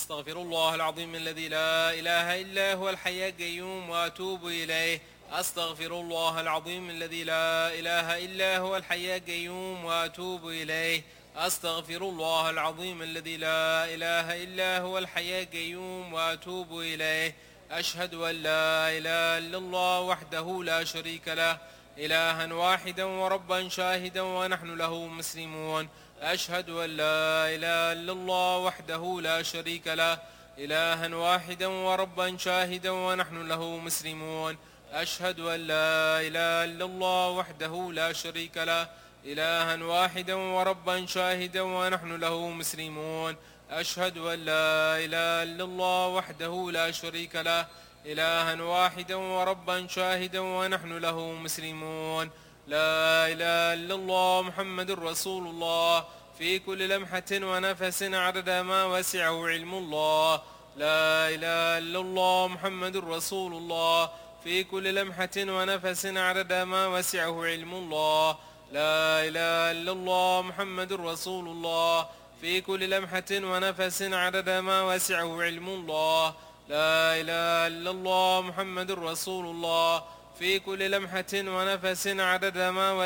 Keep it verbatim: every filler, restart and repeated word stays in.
أستغفر الله العظيم الذي لا إله إلا هو الحي القيوم وأتوب إليه. أستغفر الله العظيم الذي لا إله إلا هو الحي القيوم وأتوب إليه. أستغفر الله العظيم الذي لا إله إلا هو الحي القيوم وأتوب إليه. أشهد أن لا إله إلا الله وحده لا شريك له إلها واحدا وربا شاهدا ونحن له مسلمون. أشهد أن لا إله إلا الله وحده لا شريك له إلها واحدا وربا شاهدا ونحن له مسلمون. أشهد أن لا إله إلا الله وحده لا شريك له إلها واحدا وربا شاهدا ونحن له مسلمون. أشهد أن لا إله إلا الله وحده لا شريك له إلها واحدا وربا شاهدا ونحن له مسلمون. لا إله إلا الله محمد رسول الله في كل لمحة ونفس عدد ما وسعه علم الله. لا إله إلا الله محمد رسول الله في كل لمحة ونفس عدد ما وسعه علم الله. لا إله إلا الله محمد رسول الله في كل لمحة ونفس عدد ما وسعه علم الله. لا إله إلا الله محمد رسول الله في كل لمحة ونفس عدد ما